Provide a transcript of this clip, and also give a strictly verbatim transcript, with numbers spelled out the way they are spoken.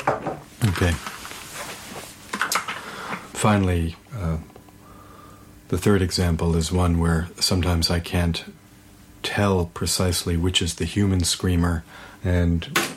Okay. Finally, uh, the third example is one where sometimes I can't tell precisely which is the human screamer and